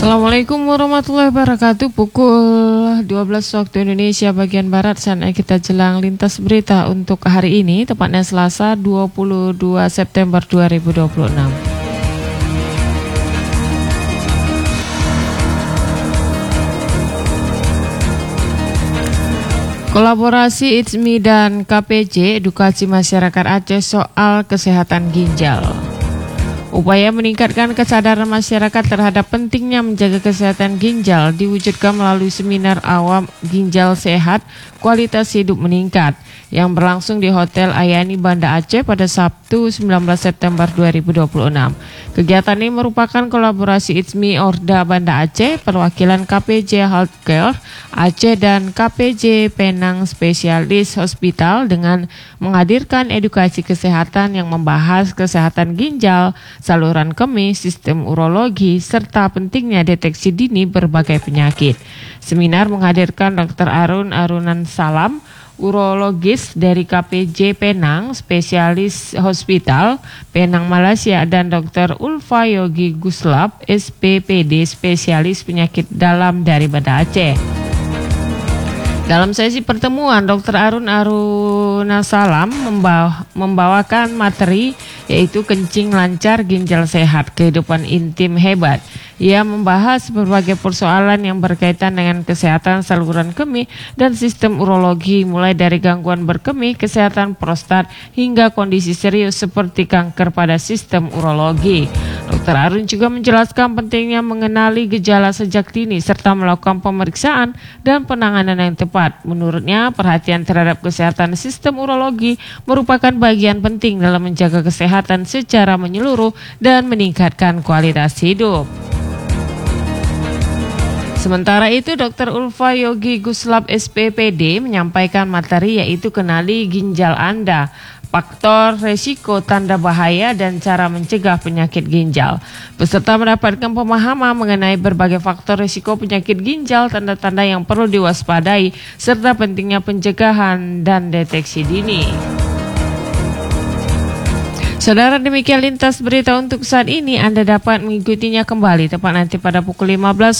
Assalamualaikum warahmatullahi wabarakatuh. Pukul 12 waktu Indonesia bagian Barat, saatnya kita jelang lintas berita untuk hari ini, tepatnya Selasa 22 September 2026. Kolaborasi ITSMI dan KPJ edukasi masyarakat Aceh soal kesehatan ginjal. Upaya meningkatkan kesadaran masyarakat terhadap pentingnya menjaga kesehatan ginjal diwujudkan melalui seminar awam ginjal sehat, kualitas hidup meningkat yang berlangsung di Hotel Ayani Banda Aceh pada Sabtu 19 September 2026. Kegiatan ini merupakan kolaborasi ITSMI Orda Banda Aceh, perwakilan KPJ Healthcare Aceh dan KPJ Penang Specialist Hospital dengan menghadirkan edukasi kesehatan yang membahas kesehatan ginjal, saluran kemih, sistem urologi, serta pentingnya deteksi dini berbagai penyakit. Seminar menghadirkan Dr. Arunan Salam, urologis dari KPJ Penang Spesialis Hospital Penang Malaysia, dan Dr. Ulfa Yogi Guslap, SPPD Spesialis Penyakit Dalam dari Banda Aceh. Dalam sesi pertemuan, Dr. Aruna Salam membawakan materi yaitu kencing lancar, ginjal sehat, kehidupan intim hebat. Ia membahas berbagai persoalan yang berkaitan dengan kesehatan saluran kemih dan sistem urologi, mulai dari gangguan berkemih, kesehatan prostat, hingga kondisi serius seperti kanker pada sistem urologi. Dr. Arun juga menjelaskan pentingnya mengenali gejala sejak dini serta melakukan pemeriksaan dan penanganan yang tepat. Menurutnya, perhatian terhadap kesehatan sistem urologi merupakan bagian penting dalam menjaga kesehatan secara menyeluruh dan meningkatkan kualitas hidup. Sementara itu, Dr. Ulfa Yogi Guslap SPPD menyampaikan materi yaitu kenali ginjal Anda, faktor resiko, tanda bahaya, dan cara mencegah penyakit ginjal. Peserta mendapatkan pemahaman mengenai berbagai faktor resiko penyakit ginjal, tanda-tanda yang perlu diwaspadai, serta pentingnya pencegahan dan deteksi dini. Saudara, demikian lintas berita untuk saat ini. Anda dapat mengikutinya kembali tepat nanti pada pukul 15